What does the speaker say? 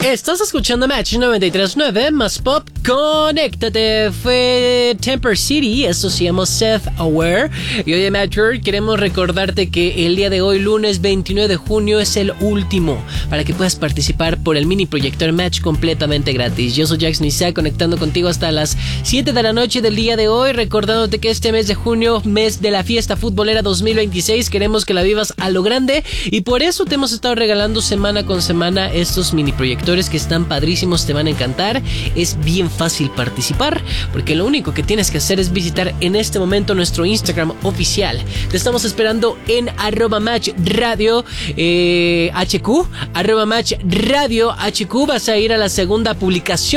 Estás escuchando Match 93.9 más pop. Conéctate. Fue Temper City. Esto se llama Self-Aware. Y hoy en Matcher queremos recordarte que el día de hoy, lunes 29 de junio, es el último para que puedas participar por el mini proyector Match completamente gratis. Yo soy Jax Nisa, conectando contigo hasta las 7 de la noche del día de hoy, recordándote que este mes de junio, mes de la fiesta futbolera 2026, queremos que la vivas a lo grande y por eso te hemos estado regalando semana con semana estos mini proyectores que están padrísimos, te van a encantar. Es bien fácil participar porque lo único que tienes que hacer es visitar en este momento nuestro Instagram oficial. Te estamos esperando en @matchradio HQ, @matchradio HQ. Vas a ir a la segunda publicación